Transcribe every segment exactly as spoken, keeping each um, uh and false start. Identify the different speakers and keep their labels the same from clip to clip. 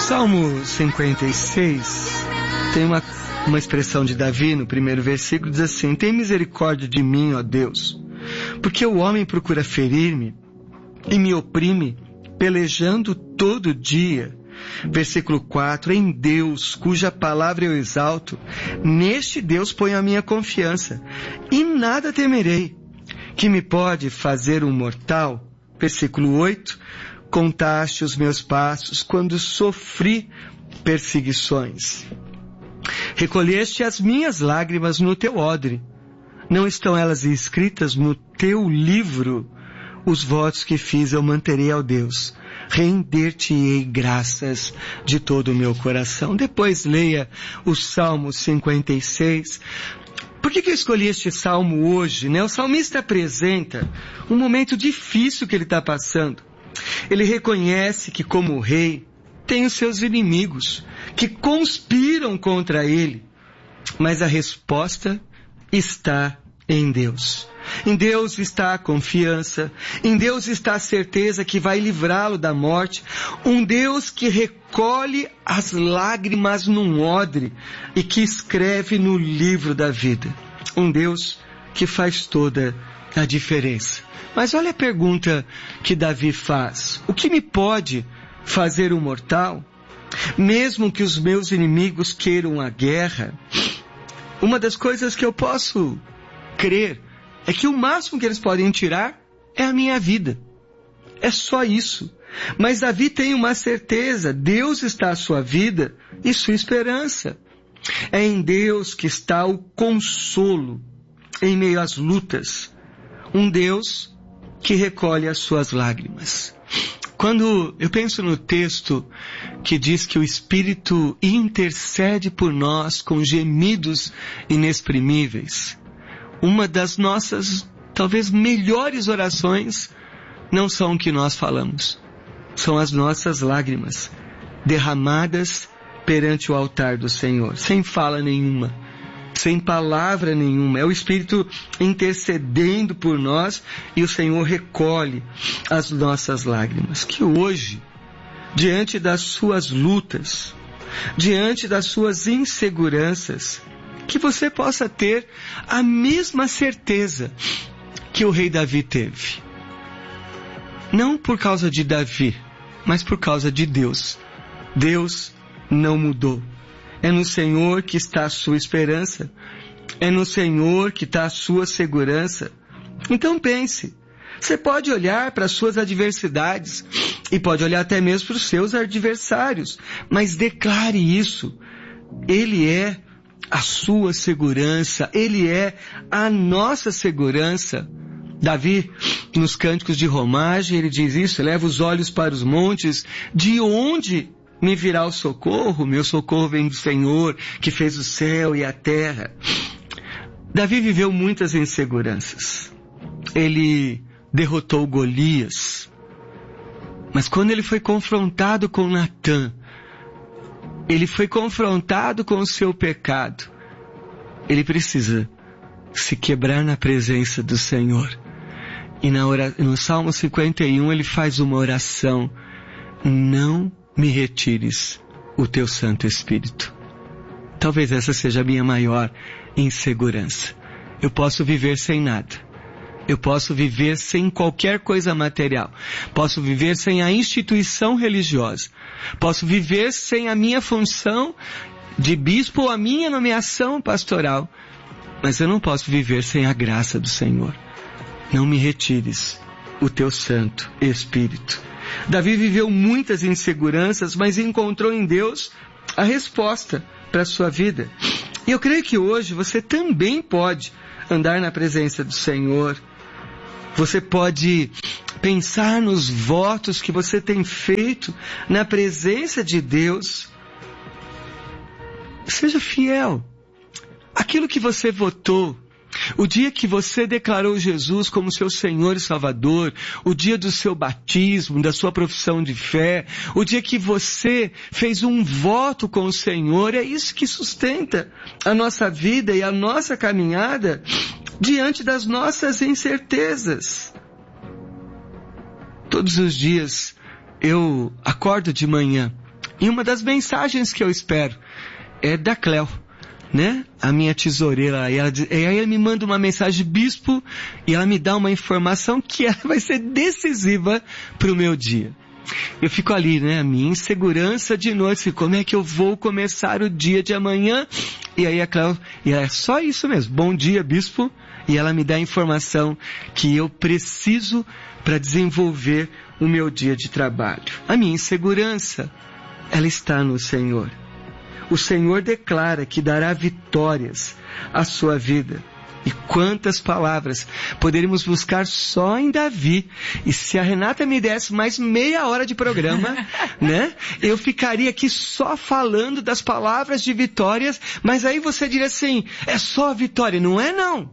Speaker 1: Salmo cinquenta e seis tem uma, uma expressão de Davi no primeiro versículo, diz assim: tem misericórdia de mim, ó Deus, porque o homem procura ferir-me e me oprime, pelejando todo dia. Versículo quatro, em Deus, cuja palavra eu exalto, neste Deus ponho a minha confiança, e nada temerei, que me pode fazer um mortal. Versículo oito, contaste os meus passos quando sofri perseguições. Recolheste as minhas lágrimas no teu odre. Não estão elas escritas no teu livro? Os votos que fiz eu manterei ao Deus. Render-te-ei graças de todo o meu coração. Depois leia o Salmo cinquenta e seis. Por que que eu escolhi este salmo hoje, né? O salmista apresenta um momento difícil que ele está passando. Ele reconhece que, como rei, tem os seus inimigos que conspiram contra ele. Mas a resposta está em Deus. Em Deus está a confiança. Em Deus está a certeza que vai livrá-lo da morte. Um Deus que recolhe as lágrimas num odre e que escreve no livro da vida. Um Deus que faz toda a diferença. Mas olha a pergunta que Davi faz. O que me pode fazer um mortal? Mesmo que os meus inimigos queiram a guerra, uma das coisas que eu posso crer é que o máximo que eles podem tirar é a minha vida. É só isso. Mas Davi tem uma certeza: Deus está a sua vida e sua esperança. É em Deus que está o consolo em meio às lutas. Um Deus que recolhe as suas lágrimas. Quando eu penso no texto que diz que o Espírito intercede por nós com gemidos inexprimíveis, uma das nossas, talvez, melhores orações não são o que nós falamos. São as nossas lágrimas, derramadas perante o altar do Senhor, sem fala nenhuma, sem palavra nenhuma. É o Espírito intercedendo por nós e o Senhor recolhe as nossas lágrimas. Que hoje, diante das suas lutas, diante das suas inseguranças, que você possa ter a mesma certeza que o rei Davi teve. Não por causa de Davi, mas por causa de Deus. Deus não mudou. É no Senhor que está a sua esperança. É no Senhor que está a sua segurança. Então pense. Você pode olhar para as suas adversidades e pode olhar até mesmo para os seus adversários, mas declare isso. Ele é a sua segurança, Ele é a nossa segurança. Davi, nos cânticos de romagem, ele diz isso: leva os olhos para os montes, de onde me virá o socorro? Meu socorro vem do Senhor, que fez o céu e a terra. Davi viveu muitas inseguranças. Ele derrotou Golias, mas quando ele foi confrontado com Natã, ele foi confrontado com o seu pecado. Ele precisa se quebrar na presença do Senhor. E na ora, no Salmo cinquenta e um ele faz uma oração: não me retires o teu Santo Espírito. Talvez essa seja a minha maior insegurança. Eu posso viver sem nada. Eu posso viver sem qualquer coisa material. Posso viver sem a instituição religiosa. Posso viver sem a minha função de bispo ou a minha nomeação pastoral. Mas eu não posso viver sem a graça do Senhor. Não me retires o teu Santo Espírito. Davi viveu muitas inseguranças, mas encontrou em Deus a resposta para a sua vida. E eu creio que hoje você também pode andar na presença do Senhor. Você pode pensar nos votos que você tem feito na presença de Deus. Seja fiel. Aquilo que você votou, o dia que você declarou Jesus como seu Senhor e Salvador, o dia do seu batismo, da sua profissão de fé, o dia que você fez um voto com o Senhor, é isso que sustenta a nossa vida e a nossa caminhada diante das nossas incertezas. Todos os dias eu acordo de manhã E uma das mensagens que eu espero é da Cléo, né? A minha tesoureira. E, ela, e aí ela me manda uma mensagem, bispo, e ela me dá uma informação que ela vai ser decisiva para o meu dia. Eu fico ali, né? A minha insegurança de noite, como é que eu vou começar o dia de amanhã? E aí a Cléo, e é só isso mesmo, bom dia, bispo, e ela me dá a informação que eu preciso para desenvolver o meu dia de trabalho. A minha insegurança, ela está no Senhor. O Senhor declara que dará vitórias à sua vida. E quantas palavras poderíamos buscar só em Davi. E se a Renata me desse mais meia hora de programa, né? Eu ficaria aqui só falando das palavras de vitórias, mas aí você diria assim, é só vitória. Não é não.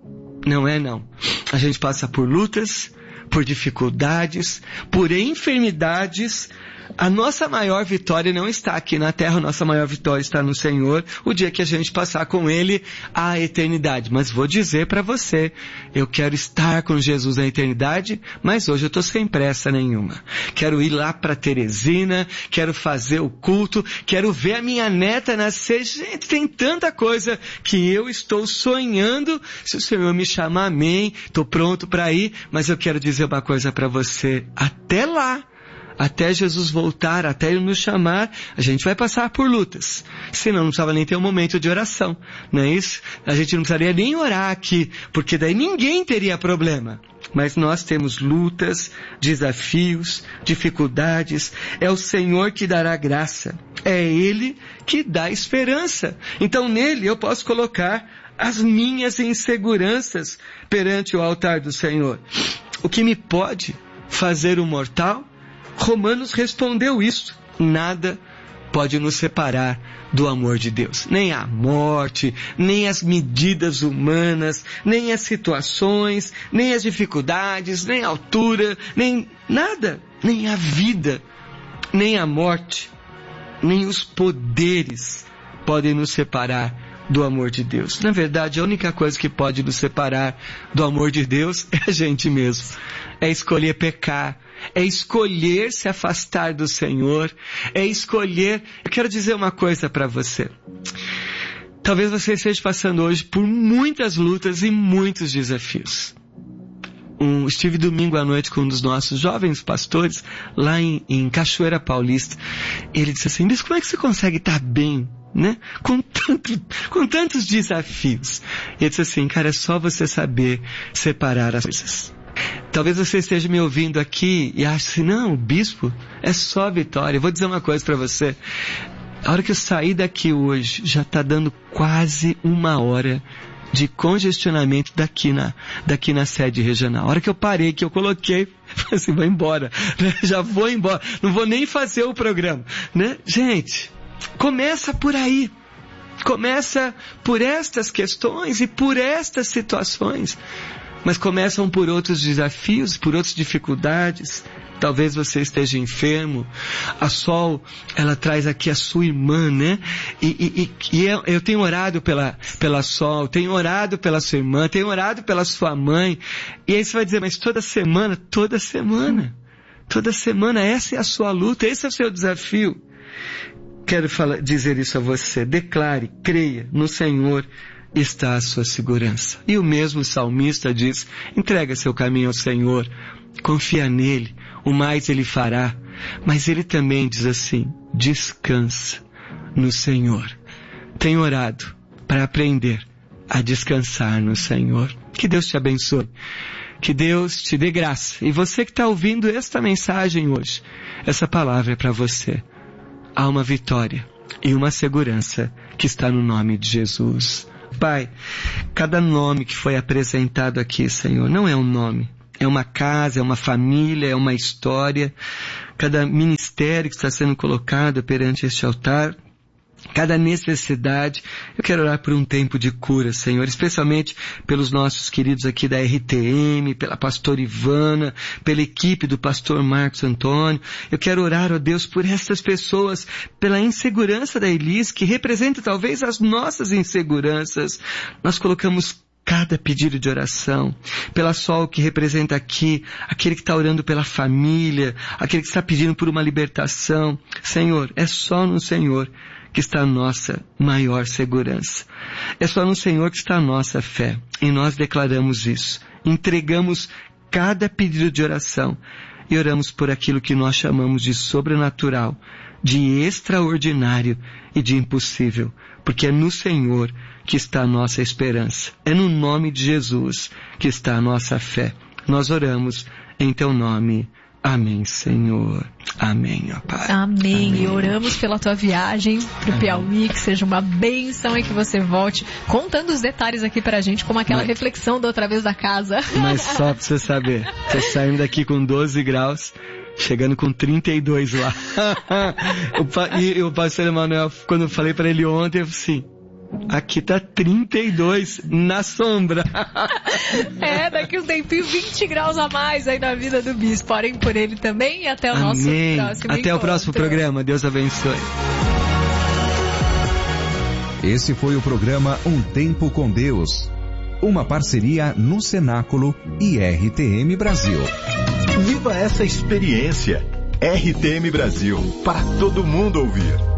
Speaker 1: Não é não. A gente passa por lutas, por dificuldades, por enfermidades. A nossa maior vitória não está aqui na terra, a nossa maior vitória está no Senhor, o dia que a gente passar com Ele a eternidade. Mas vou dizer para você, eu quero estar com Jesus na eternidade, mas hoje eu estou sem pressa nenhuma. Quero ir lá para Teresina, quero fazer o culto, quero ver a minha neta nascer. Gente, tem tanta coisa que eu estou sonhando. Se o Senhor me chamar, amém, estou pronto para ir, mas eu quero dizer uma coisa para você, até lá, até Jesus voltar, até Ele nos chamar, a gente vai passar por lutas. Senão não precisava nem ter um momento de oração, não é isso? A gente não precisaria nem orar aqui, porque daí ninguém teria problema. Mas nós temos lutas, desafios, dificuldades. É o Senhor que dará graça. É Ele que dá esperança. Então nele eu posso colocar as minhas inseguranças perante o altar do Senhor. O que me pode fazer um mortal? Romanos respondeu isso. Nada pode nos separar do amor de Deus. Nem a morte, nem as medidas humanas, nem as situações, nem as dificuldades, nem a altura, nem nada. Nem a vida, nem a morte, nem os poderes podem nos separar do amor de Deus. Na verdade, a única coisa que pode nos separar do amor de Deus é a gente mesmo. É escolher pecar, é escolher se afastar do Senhor, é escolher... Eu quero dizer uma coisa para você. Talvez você esteja passando hoje por muitas lutas e muitos desafios. Um, estive domingo à noite com um dos nossos jovens pastores lá em, em Cachoeira Paulista. Ele disse assim, mas como é que você consegue estar bem, né? Com, tanto, com tantos desafios. E ele disse assim, cara, é só você saber separar as coisas. Talvez você esteja me ouvindo aqui e ache assim, não, o bispo é só vitória. Eu vou dizer uma coisa para você. A hora que eu saí daqui hoje, já está dando quase uma hora de congestionamento daqui na, daqui na sede regional. A hora que eu parei, que eu coloquei, falei assim, vou embora, né? Já vou embora, não vou nem fazer o programa, né? Gente, começa por aí, começa por estas questões e por estas situações, mas começam por outros desafios, por outras dificuldades. Talvez você esteja enfermo. A Sol, ela traz aqui a sua irmã, né? E, e, e eu, eu tenho orado pela, pela Sol, tenho orado pela sua irmã, tenho orado pela sua mãe. E aí você vai dizer, mas toda semana, toda semana, toda semana, essa é a sua luta, esse é o seu desafio. Quero falar, dizer isso a você. Declare, creia no Senhor, está a sua segurança. E o mesmo salmista diz, entrega seu caminho ao Senhor, confia nele, o mais ele fará. Mas ele também diz assim, descansa no Senhor. Tenho orado para aprender a descansar no Senhor. Que Deus te abençoe. Que Deus te dê graça. E você que está ouvindo esta mensagem hoje, essa palavra é para você. Há uma vitória e uma segurança que está no nome de Jesus. Pai, cada nome que foi apresentado aqui, Senhor, não é um nome. É uma casa, é uma família, é uma história. Cada ministério que está sendo colocado perante este altar, cada necessidade. Eu quero orar por um tempo de cura, Senhor, especialmente pelos nossos queridos aqui da R T M, pela pastora Ivana, pela equipe do pastor Marcos Antônio. Eu quero orar, ó Deus, por essas pessoas, pela insegurança da Elis, que representa talvez as nossas inseguranças. Nós colocamos cada pedido de oração, pela Sol que representa aqui, aquele que está orando pela família, aquele que está pedindo por uma libertação. Senhor, é só no Senhor que está a nossa maior segurança. É só no Senhor que está a nossa fé. E nós declaramos isso. Entregamos cada pedido de oração e oramos por aquilo que nós chamamos de sobrenatural, de extraordinário e de impossível, porque é no Senhor que está a nossa esperança. É no nome de Jesus que está a nossa fé. Nós oramos em Teu nome. Amém, Senhor. Amém, ó Pai.
Speaker 2: Amém. Amém. E oramos pela tua viagem pro Amém. Piauí, que seja uma bênção e que você volte contando os detalhes aqui pra gente, como aquela Mas... reflexão da outra vez da casa.
Speaker 1: Mas só pra você saber, tô saindo daqui com doze graus, chegando com trinta e dois lá. E o pastor Emanuel, quando eu falei pra ele ontem, eu falei assim, aqui tá trinta e dois na sombra.
Speaker 2: É, daqui um tempinho vinte graus a mais aí na vida do bispo. Orem por ele também e até o nosso
Speaker 1: Amém.
Speaker 2: próximo
Speaker 1: Até
Speaker 2: encontro.
Speaker 1: o próximo programa. Deus abençoe.
Speaker 3: Esse foi o programa Um Tempo com Deus. Uma parceria no Cenáculo e R T M Brasil.
Speaker 4: Viva essa experiência. R T M Brasil, para todo mundo ouvir.